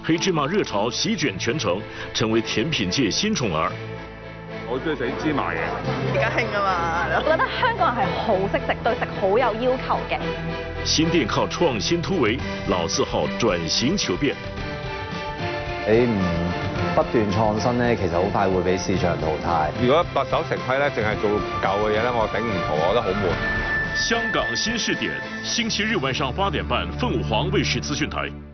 黑芝麻熱潮席捲全城，成為甜品界新寵兒。 我中意食芝麻嘢， 而家興啊嘛！ 我覺得香港人係好識食，對食好有要求嘅。 新店靠創新突圍，老字號轉型求變。 你唔不斷創新咧，其實好快會俾市場淘汰。 如果墨守成規咧，淨係做舊嘅嘢咧，我頂唔住，我覺得好悶。 香港新視點，星期日晚上8點半，鳳凰衛視資訊台。